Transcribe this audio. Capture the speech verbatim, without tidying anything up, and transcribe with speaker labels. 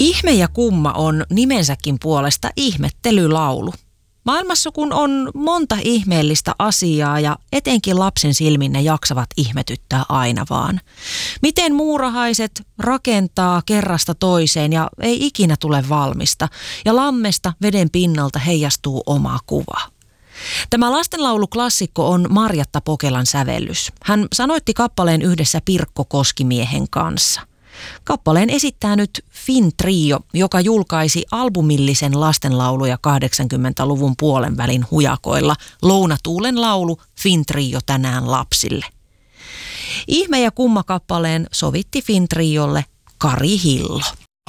Speaker 1: Ihme ja kumma on nimensäkin puolesta ihmettelylaulu. Maailmassa kun on monta ihmeellistä asiaa ja etenkin lapsen silmin ne jaksavat ihmetyttää aina vaan. Miten muurahaiset rakentaa kerrasta toiseen ja ei ikinä tule valmista ja lammesta veden pinnalta heijastuu oma kuva. Tämä lastenlauluklassikko on Marjatta Pokelan sävellys. Hän sanoitti kappaleen yhdessä Pirkko Koskimiehen kanssa. Kappaleen esittää nyt Finn Trio, joka julkaisi albumillisen lastenlauluja kahdeksankymmentäluvun puolen välin hujakoilla Lounatuulen laulu Finn Trio tänään lapsille. Ihme ja kumma kappaleen sovitti Finn Triolle Kari Hillo.